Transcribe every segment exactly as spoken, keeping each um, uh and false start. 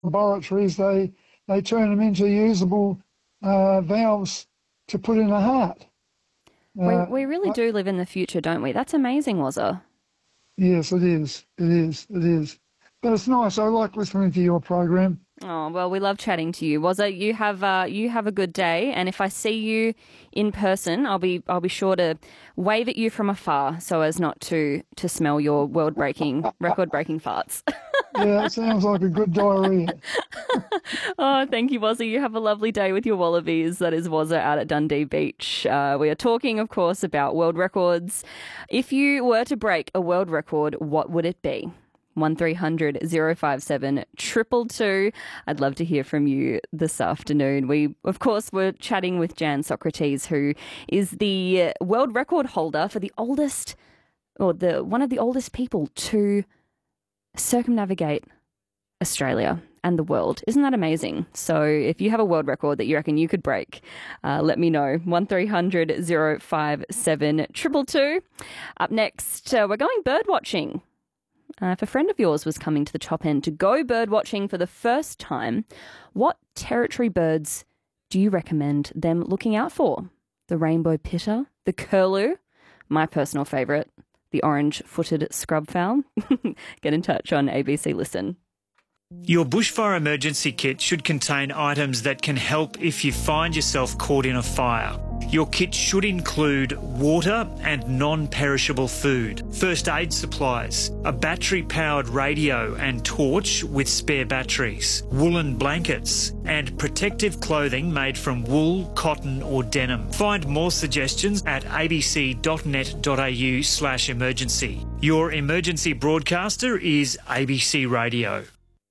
laboratories, they, they turn them into usable uh, valves to put in the heart. We, Uh, we really do live in the future, don't we? That's amazing, Wazza. Yes, it is. It is. It is. But it's nice. I like listening to your program. Oh, well, we love chatting to you. Wazza, you have uh, you have a good day, and if I see you in person, I'll be I'll be sure to wave at you from afar so as not to to smell your world-breaking, record-breaking farts. Yeah, it sounds like a good diarrhea. Oh, thank you, Wazza. You have a lovely day with your wallabies. That is Wazza out at Dundee Beach. Uh, we are talking, of course, about world records. If you were to break a world record, what would it be? one three hundred oh five seven two two two. I'd love to hear from you this afternoon. We, of course, were chatting with Jan Socrates, who is the world record holder for the oldest, or the one of the oldest people to circumnavigate Australia and the world. Isn't that amazing? So if you have a world record that you reckon you could break, uh, let me know. one three hundred oh five seven two two two. Up next, uh, we're going bird watching. Uh, if a friend of yours was coming to the top end to go bird watching for the first time, what territory birds do you recommend them looking out for? The rainbow pitter, the curlew, my personal favourite, the orange-footed scrubfowl. Get in touch on A B C Listen. Your bushfire emergency kit should contain items that can help if you find yourself caught in a fire. Your kit should include water and non-perishable food, first aid supplies, a battery-powered radio and torch with spare batteries, woolen blankets, and protective clothing made from wool, cotton or denim. Find more suggestions at abc.net.au slash emergency. Your emergency broadcaster is A B C Radio.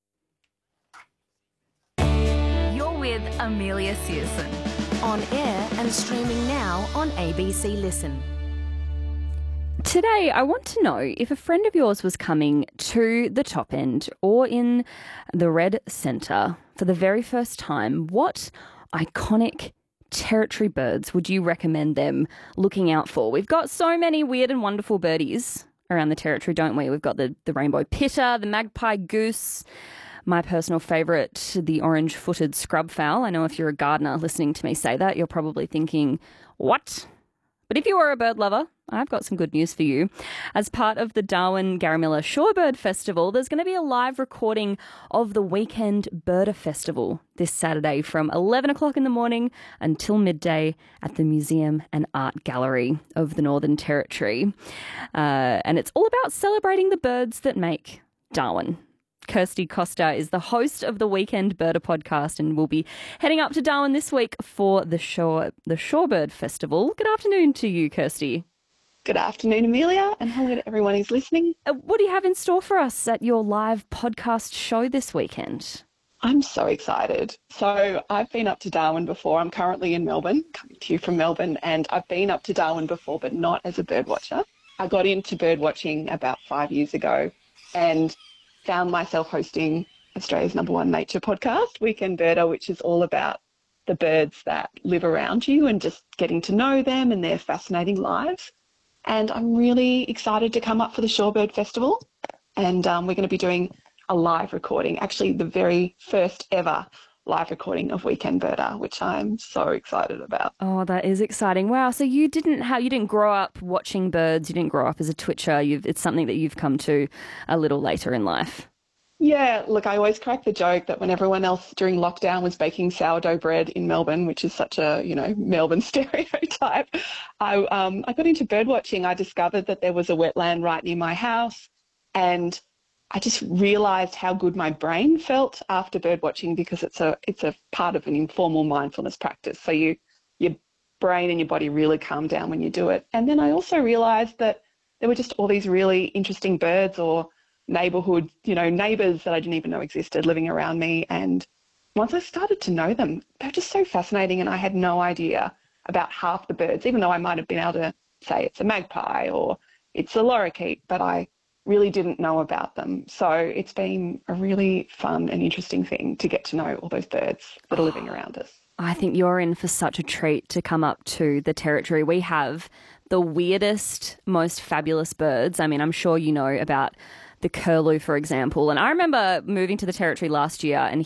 With Amelia Searson. On air and streaming now on A B C Listen. Today, I want to know if a friend of yours was coming to the top end or in the Red Centre for the very first time, what iconic territory birds would you recommend them looking out for? We've got so many weird and wonderful birdies around the territory, don't we? We've got the, the rainbow pitter, the magpie goose, my personal favourite, the orange-footed scrubfowl. I know if you're a gardener listening to me say that, you're probably thinking, what? But if you are a bird lover, I've got some good news for you. As part of the Darwin Garramilla Shorebird Festival, there's going to be a live recording of the Weekend Birder Festival this Saturday from eleven o'clock in the morning until midday at the Museum and Art Gallery of the Northern Territory. Uh, and it's all about celebrating the birds that make Darwin. Kirsty Costa is the host of the Weekend Birder podcast and will be heading up to Darwin this week for the Shore, the Shorebird Festival. Good afternoon to you, Kirsty. Good afternoon, Amelia, and hello to everyone who's listening. Uh, what do you have in store for us at your live podcast show this weekend? I'm so excited. So I've been up to Darwin before. I'm currently in Melbourne, coming to you from Melbourne, and I've been up to Darwin before, but not as a bird watcher. I got into bird watching about five years ago and found myself hosting Australia's number one nature podcast, Weekend Birder, which is all about the birds that live around you and just getting to know them and their fascinating lives. And I'm really excited to come up for the Shorebird Festival. And um, we're going to be doing a live recording, actually the very first ever live recording of Weekend Birder, which I'm so excited about. Oh, that is exciting. Wow. So you didn't have, you didn't grow up watching birds. You didn't grow up as a twitcher. You've, it's something that you've come to a little later in life. Yeah, look, I always crack the joke that when everyone else during lockdown was baking sourdough bread in Melbourne, which is such a, you know, Melbourne stereotype, I, um, I got into bird watching. I discovered that there was a wetland right near my house, and I just realised how good my brain felt after bird watching, because it's a it's a part of an informal mindfulness practice. So you your brain and your body really calm down when you do it. And then I also realised that there were just all these really interesting birds or neighbourhood, you know, neighbours that I didn't even know existed living around me. And once I started to know them, they're just so fascinating, and I had no idea about half the birds, even though I might have been able to say it's a magpie or it's a lorikeet, but I really didn't know about them. So it's been a really fun and interesting thing to get to know all those birds that are living around us. I think you're in for such a treat to come up to the territory. We have the weirdest, most fabulous birds. I mean, I'm sure you know about the curlew, for example. And I remember moving to the territory last year and